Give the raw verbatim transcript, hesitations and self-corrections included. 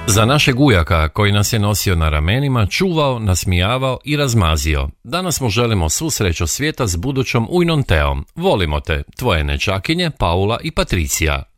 Za našeg ujaka koji nas je nosio na ramenima, čuvao, nasmijavao i razmazio. Danas mu želimo svu sreću svijeta s budućom ujnom Teom. Volimo te, tvoje nečakinje, Paula i Patricija.